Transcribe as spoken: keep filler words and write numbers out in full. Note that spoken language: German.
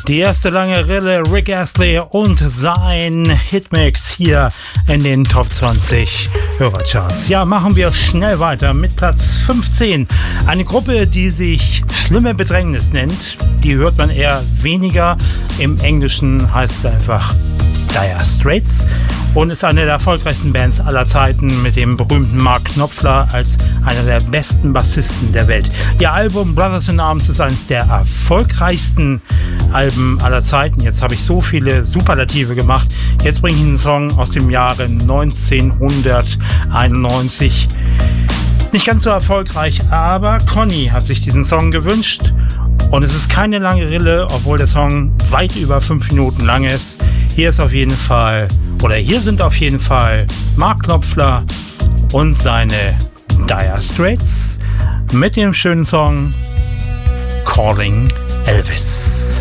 Die erste lange Rille, Rick Astley und sein Hitmix hier in den Top zwanzig Hörercharts. Ja, machen wir schnell weiter mit Platz fünfzehn. Eine Gruppe, die sich Schlimme Bedrängnis nennt. Die hört man eher weniger. Im Englischen heißt es einfach Dire Straits und ist eine der erfolgreichsten Bands aller Zeiten mit dem berühmten Mark Knopfler als einer der besten Bassisten der Welt. Ihr Album Brothers in Arms ist eines der erfolgreichsten Alben aller Zeiten. Jetzt habe ich so viele Superlative gemacht. Jetzt bringe ich einen Song aus dem Jahre neunzehnhunderteinundneunzig. Nicht ganz so erfolgreich, aber Conny hat sich diesen Song gewünscht. Und es ist keine lange Rille, obwohl der Song weit über fünf Minuten lang ist. Hier ist auf jeden Fall, oder hier sind auf jeden Fall Mark Knopfler und seine Dire Straits mit dem schönen Song Calling Elvis.